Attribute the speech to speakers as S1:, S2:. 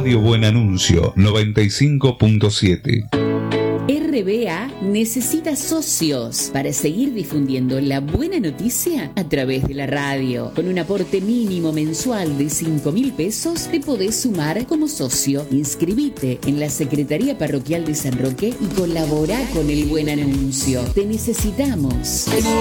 S1: Radio Buen Anuncio 95.7.
S2: RBA necesita socios para seguir difundiendo la buena noticia a través de la radio. Con un aporte mínimo mensual de 5.000 pesos te podés sumar como socio. Inscribite en la Secretaría Parroquial de San Roque y colabora con el Buen Anuncio. Te necesitamos.